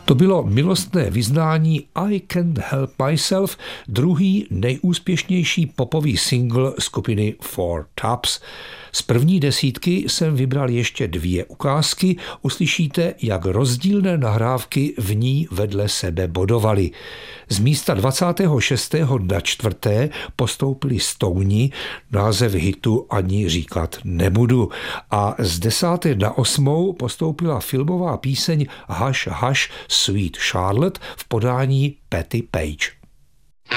To bylo milostné vyznání I Can't Help Myself, druhý nejúspěšnější popový single skupiny Four Tops. Z první desítky jsem vybral ještě 2 ukázky, uslyšíte, jak rozdílné nahrávky v ní vedle sebe bodovaly. Z místa 26. na 4. postoupili Stouni, název hitu ani říkat nebudu. A z 10. na 8. postoupila filmová píseň Hush Hush Sweet Charlotte v podání Patti Page.